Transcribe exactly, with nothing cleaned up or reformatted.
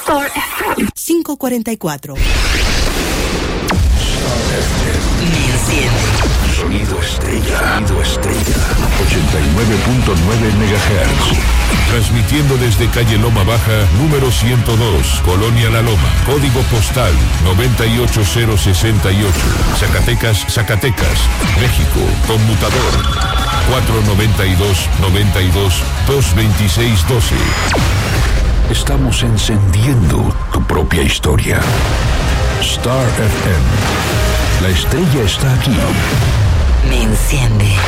Star F M cinco cuarenta y cuatro. Me enciende. Sonido estrella. Sonido estrella. ochenta y nueve punto nueve megahertz. Transmitiendo desde calle Loma Baja, número ciento dos, Colonia La Loma. Código postal noventa y ocho cero sesenta y ocho. Zacatecas, Zacatecas, México. Conmutador cuatro noventa y dos, noventa y dos, dos veintiséis doce. Estamos encendiendo tu propia historia. Star F M. La estrella está aquí. Me enciende.